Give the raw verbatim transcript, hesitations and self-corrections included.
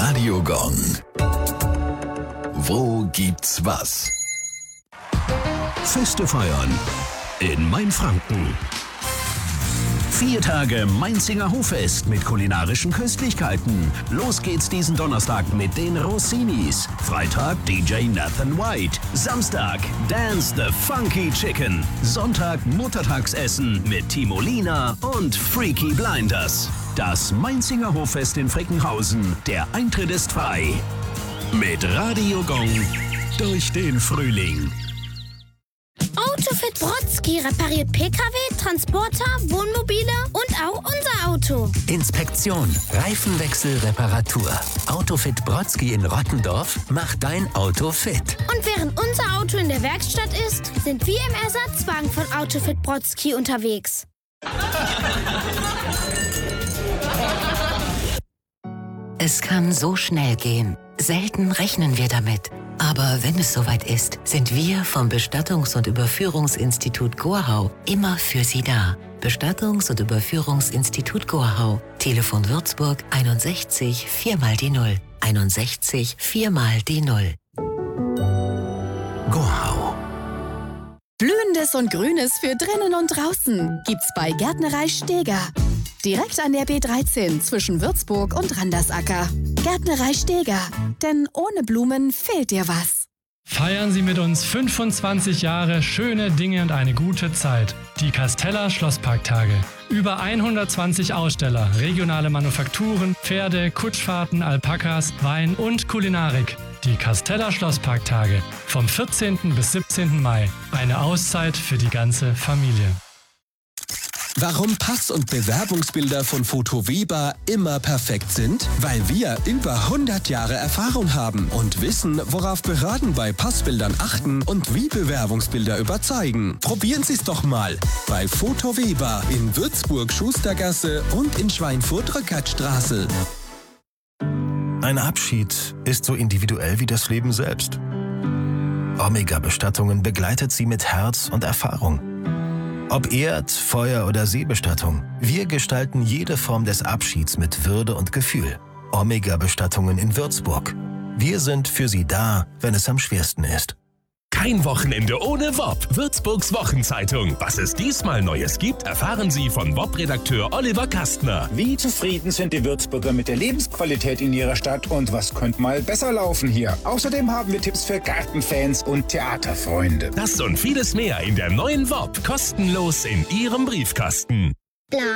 Radio Gong. Wo gibt's was? Feste feiern in Mainfranken. Vier Tage Mainzinger Hoffest mit kulinarischen Köstlichkeiten. Los geht's diesen Donnerstag mit den Rossinis. Freitag D J Nathan White. Samstag Dance the Funky Chicken. Sonntag Muttertagsessen mit Timolina und Freaky Blinders. Das Mainzinger Hoffest in Frickenhausen. Der Eintritt ist frei. Mit Radio Gong durch den Frühling. Autofit Brodsky repariert P K W, Transporter, Wohnmobile und auch unser Auto. Inspektion, Reifenwechsel, Reparatur. Autofit Brodsky in Rottendorf macht dein Auto fit. Und während unser Auto in der Werkstatt ist, sind wir im Ersatzwagen von Autofit Brodsky unterwegs. Es kann so schnell gehen. Selten rechnen wir damit. Aber wenn es soweit ist, sind wir vom Bestattungs- und Überführungsinstitut Gorhau immer für Sie da. Bestattungs- und Überführungsinstitut Gorhau. Telefon Würzburg einundsechzig vier mal die Null. einundsechzig vier mal die Null. Gorhau. Blühendes und Grünes für drinnen und draußen gibt's bei Gärtnerei Steger. Direkt an der B dreizehn zwischen Würzburg und Randersacker. Gärtnerei Steger, denn ohne Blumen fehlt dir was. Feiern Sie mit uns fünfundzwanzig Jahre schöne Dinge und eine gute Zeit. Die Castella Schlossparktage. Über hundertzwanzig Aussteller, regionale Manufakturen, Pferde, Kutschfahrten, Alpakas, Wein und Kulinarik. Die Castella Schlossparktage vom vierzehnten bis siebzehnten Mai. Eine Auszeit für die ganze Familie. Warum Pass- und Bewerbungsbilder von Foto Weber immer perfekt sind? Weil wir über hundert Jahre Erfahrung haben und wissen, worauf Behörden bei Passbildern achten und wie Bewerbungsbilder überzeugen. Probieren Sie es doch mal bei Foto Weber in Würzburg Schustergasse und in Schweinfurt Rückertstraße. Ein Abschied ist so individuell wie das Leben selbst. Omega Bestattungen begleitet Sie mit Herz und Erfahrung. Ob Erd-, Feuer- oder Seebestattung, wir gestalten jede Form des Abschieds mit Würde und Gefühl. Omega Bestattungen in Würzburg. Wir sind für Sie da, wenn es am schwersten ist. Kein Wochenende ohne W O P. Würzburgs Wochenzeitung. Was es diesmal Neues gibt, erfahren Sie von W O P-Redakteur Oliver Kastner. Wie zufrieden sind die Würzburger mit der Lebensqualität in ihrer Stadt und was könnte mal besser laufen hier? Außerdem haben wir Tipps für Gartenfans und Theaterfreunde. Das und vieles mehr in der neuen W O P. Kostenlos in Ihrem Briefkasten. Bla